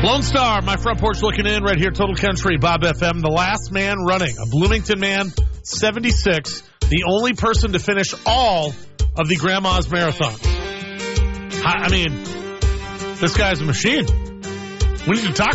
Lone Star, my front porch looking in right here, Total Country, Bob FM. The last man running, a Bloomington man, 76, the only person to finish all of the Grandma's Marathon. I mean, this guy's a machine. We need to talk